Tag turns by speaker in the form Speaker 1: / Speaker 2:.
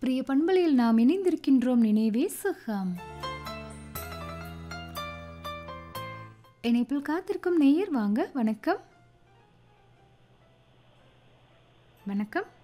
Speaker 1: பிரிய பண்பலையில் நாம் இணைந்திருக்கின்றோம். நினைவே சுகம். இணைப்பில் காத்திருக்கும் நேயர் வாங்க. வணக்கம். வணக்கம்.